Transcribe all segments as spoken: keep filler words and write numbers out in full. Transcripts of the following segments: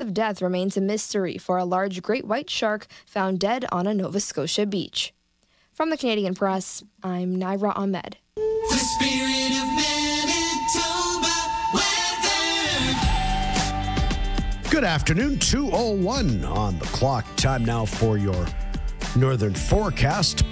of death remains a mystery for a large great white shark found dead on a Nova Scotia beach. From the Canadian Press, I'm Naira Ahmed. The Spirit of Manitoba weather. Good afternoon, two oh one on the clock. Time now for your northern forecast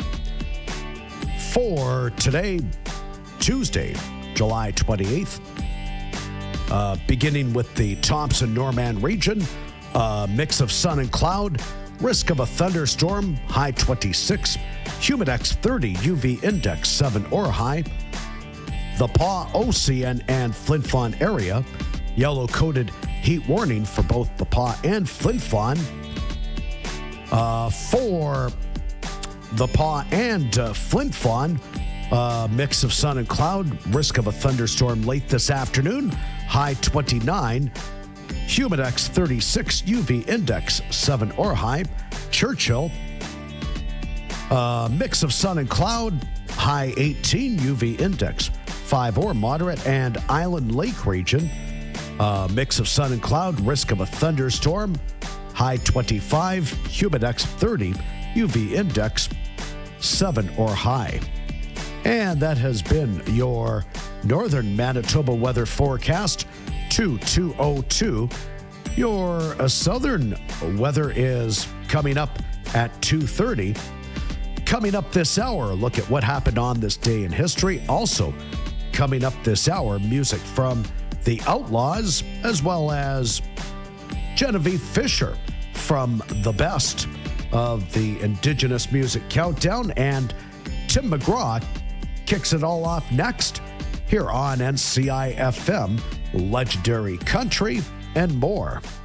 for today, Tuesday, July twenty-eighth. Uh, beginning with the Thompson-Norman region, uh, mix of sun and cloud, risk of a thunderstorm, high twenty-six, humidex thirty, U V index seven or high. The Pas Ocean and Flin Flon area, yellow-coated heat warning for both the Pas and Flin Flon. Uh, for the Pas and uh, Flin Flon, uh, mix of sun and cloud, risk of a thunderstorm late this afternoon, high twenty-nine, humidex thirty-six, U V index seven or high. Churchill, uh, mix of sun and cloud, high eighteen, U V index five or moderate. And Island Lake region, uh, mix of sun and cloud, risk of a thunderstorm, high twenty-five, humidex thirty, U V index seven or high. And that has been your northern Manitoba weather forecast, two two oh two. Your uh, southern weather is coming up at two thirty. Coming up this hour, look at what happened on this day in history. Also, coming up this hour, music from the Outlaws, as well as Genevieve Fisher from the best of the Indigenous Music Countdown. And Tim McGraw kicks it all off next here on N C I F M, Legendary Country, and more.